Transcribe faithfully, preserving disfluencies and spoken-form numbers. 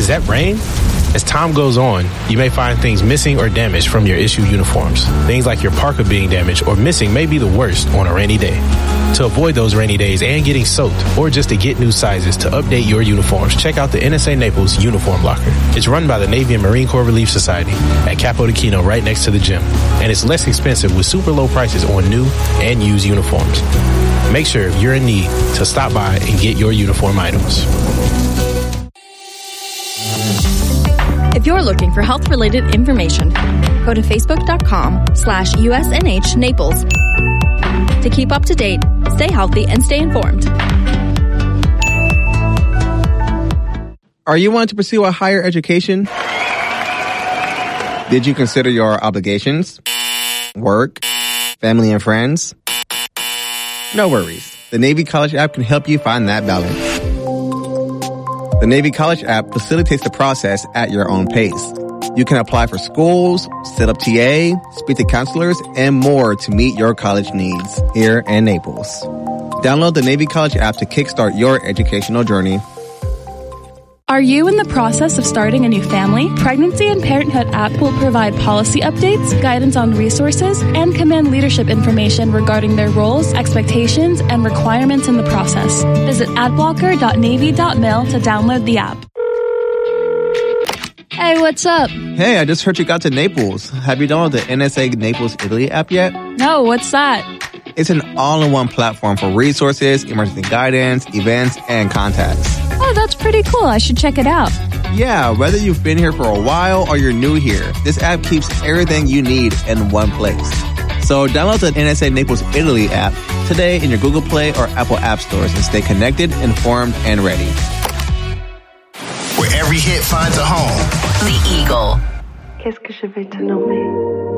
that rain? As time goes on, you may find things missing or damaged from your issued uniforms. Things like your parka being damaged or missing may be the worst on a rainy day. To avoid those rainy days and getting soaked, or just to get new sizes to update your uniforms, check out the N S A Naples Uniform Locker. It's run by the Navy and Marine Corps Relief Society at Capo de Kino right next to the gym. And it's less expensive with super low prices on new and used uniforms. Make sure if you're in need to stop by and get your uniform items. If you're looking for health-related information, go to facebook.com slash USNH Naples to keep up to date, stay healthy, and stay informed. Are you wanting to pursue a higher education? Did you consider your obligations, work, family, and friends? No worries. The Navy College app can help you find that balance. The Navy College app facilitates the process at your own pace. You can apply for schools, set up T A, speak to counselors, and more to meet your college needs here in Naples. Download the Navy College app to kickstart your educational journey. Are you in the process of starting a new family? Pregnancy and Parenthood app will provide policy updates, guidance on resources, and command leadership information regarding their roles, expectations, and requirements in the process. Visit adblocker dot navy dot mil to download the app. Hey, what's up? Hey, I just heard you got to Naples. Have you downloaded the N S A Naples Italy app yet? No, what's that? It's an all-in-one platform for resources, emergency guidance, events, and contacts. Oh, that's pretty cool. I should check it out. Yeah, whether you've been here for a while or you're new here, this app keeps everything you need in one place. So download the N S A Naples Italy app today in your Google Play or Apple App Stores and stay connected, informed, and ready. Where every hit finds a home. The Eagle. Qu'est-ce que je vais te nommer?